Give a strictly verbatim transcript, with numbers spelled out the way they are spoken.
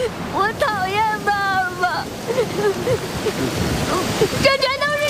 我讨厌爸爸，这全都是